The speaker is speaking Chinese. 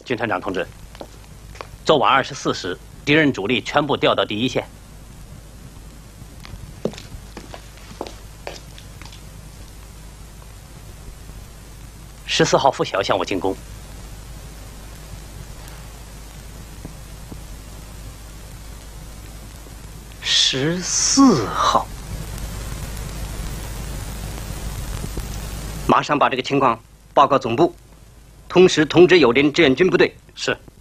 军团长同志，昨晚24时，敌人主力全部调到第一线。14号拂晓向我进攻。14号， 马上把这个情况报告总部，同时通知友邻志愿军部队。 是。